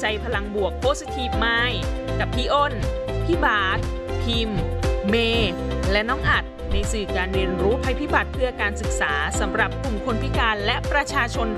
ใจพลังบวก Positive Mind กับพี่อ้น พี่บาสพิมพ์ เมย์และน้องอัดในสื่อการเรียนรู้ภัยพิบัติเพื่อการศึกษาสำหรับกลุ่มคนพิการและประชาชน